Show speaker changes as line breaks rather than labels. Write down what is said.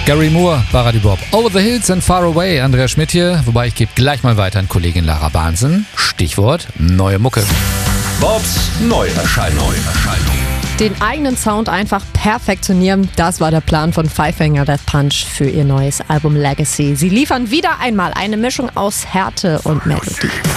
Gary Moore, Party Bob. Over the Hills and Far Away. Andrea Schmidt hier. Wobei, ich gebe gleich mal weiter an Kollegin Lara Bahnsen. Stichwort neue Mucke.
Bobs Neuerscheinung.
Den eigenen Sound einfach perfektionieren, das war der Plan von Five Finger Death Punch für ihr neues Album Legacy. Sie liefern wieder einmal eine Mischung aus Härte und Melodie.